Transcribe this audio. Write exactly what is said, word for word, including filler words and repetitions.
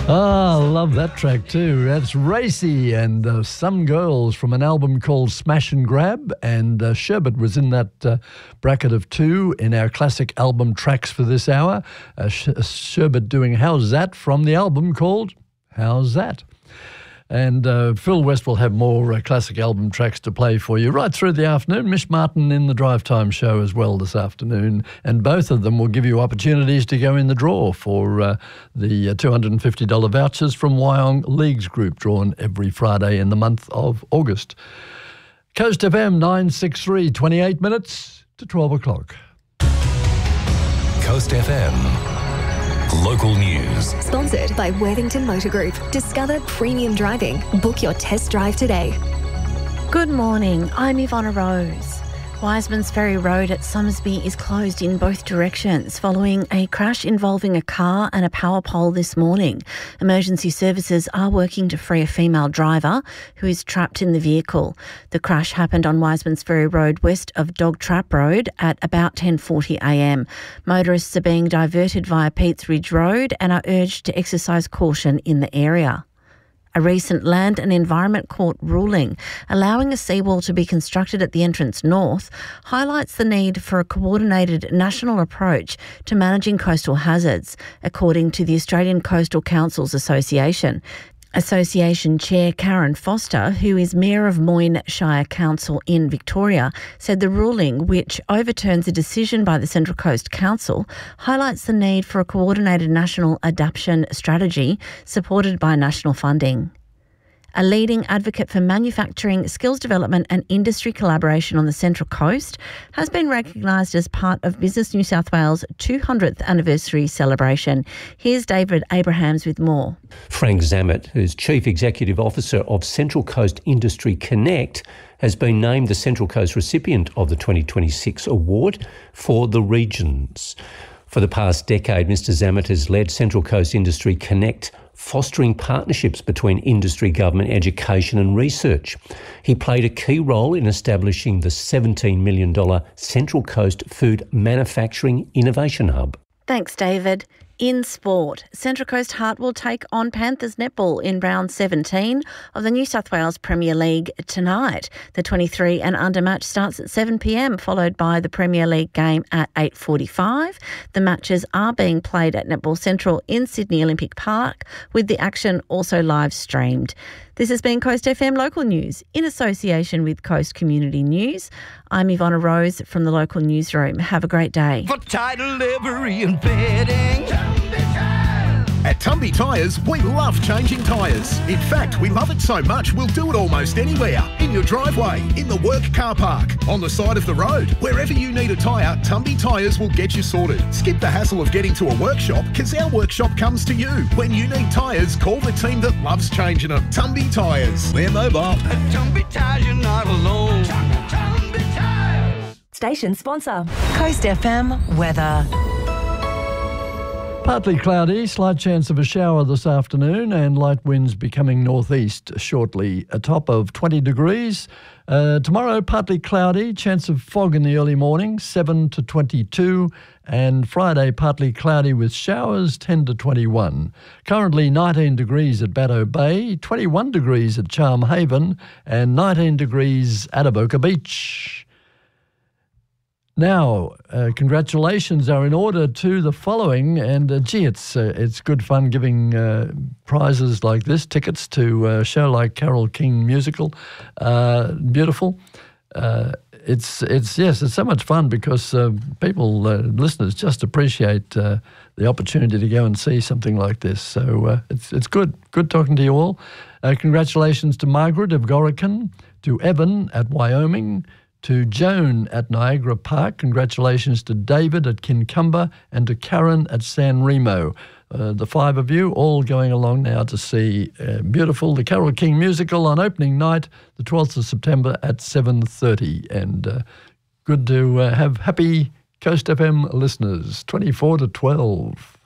Ah, love that track too. That's Racy and uh, Some Girls from an album called Smash and Grab, and uh, Sherbet was in that uh, bracket of two in our classic album tracks for this hour. Uh, Sh- Sherbet doing How's That from the album called How's That. And uh, Phil West will have more uh, classic album tracks to play for you right through the afternoon. Mish Martin in the Drive Time show as well this afternoon. And both of them will give you opportunities to go in the draw for uh, the uh, two hundred fifty dollars vouchers from Wyong Leagues Group, drawn every Friday in the month of August. Coast F M nine six three, twenty-eight minutes to twelve o'clock. Coast F M. Local news. Sponsored by Worthington Motor Group. Discover premium driving. Book your test drive today. Good morning. I'm Ivonna Rose. Wiseman's Ferry Road at Somersby is closed in both directions following a crash involving a car and a power pole this morning. Emergency services are working to free a female driver who is trapped in the vehicle. The crash happened on Wiseman's Ferry Road west of Dog Trap Road at about ten forty a m. Motorists are being diverted via Peats Ridge Road and are urged to exercise caution in the area. A recent Land and Environment Court ruling allowing a seawall to be constructed at the entrance north highlights the need for a coordinated national approach to managing coastal hazards, according to the Australian Coastal Councils Association. Association Chair Karen Foster, who is Mayor of Moyne Shire Council in Victoria, said the ruling, which overturns a decision by the Central Coast Council, highlights the need for a coordinated national adaptation strategy supported by national funding. A leading advocate for manufacturing, skills development and industry collaboration on the Central Coast, has been recognised as part of Business New South Wales' two hundredth anniversary celebration. Here's David Abrahams with more. Frank Zammit, who's Chief Executive Officer of Central Coast Industry Connect, has been named the Central Coast recipient of the twenty twenty-six award for the regions. For the past decade, Mister Zammit has led Central Coast Industry Connect, fostering partnerships between industry, government, education and research. He played a key role in establishing the seventeen million dollars Central Coast Food Manufacturing Innovation Hub. Thanks, David. In sport, Central Coast Heart will take on Panthers netball in round seventeen of the New South Wales Premier League tonight. The twenty-three and under match starts at seven p m, followed by the Premier League game at eight forty-five. The matches are being played at Netball Central in Sydney Olympic Park, with the action also live streamed. This has been Coast F M Local News in association with Coast Community News. I'm Ivonna Rose from the local newsroom. Have a great day. For title livery and bedding. At Tumby Tyres, we love changing tyres. In fact, we love it so much we'll do it almost anywhere. In your driveway, in the work car park, on the side of the road. Wherever you need a tyre, Tumby Tyres will get you sorted. Skip the hassle of getting to a workshop because our workshop comes to you. When you need tyres, call the team that loves changing them. Tumby Tyres. We're mobile. At Tumby Tyres, you're not alone. Tumby Tyres. Station sponsor. Coast F M weather. Partly cloudy, slight chance of a shower this afternoon and light winds becoming northeast shortly. A top of twenty degrees. Uh, tomorrow, partly cloudy, chance of fog in the early morning, seven to twenty-two. And Friday, partly cloudy with showers, ten to twenty-one. Currently nineteen degrees at Baddo Bay, twenty-one degrees at Charm Haven and nineteen degrees at Avoca Beach. Now, uh, congratulations are in order to the following, and uh, gee, it's uh, it's good fun giving uh, prizes like this, tickets to a show like Carole King musical, uh, beautiful. Uh, it's it's yes, it's so much fun because uh, people, uh, listeners, just appreciate uh, the opportunity to go and see something like this. So uh, it's it's good, good talking to you all. Uh, congratulations to Margaret of Gorican, to Evan at Wyoming, to Joan at Niagara Park. Congratulations to David at Kincumber and to Karen at San Remo. Uh, the five of you all going along now to see uh, beautiful the Carole King musical on opening night, the twelfth of September at seven thirty. And uh, good to uh, have happy Coast F M listeners, twenty-four to twelve.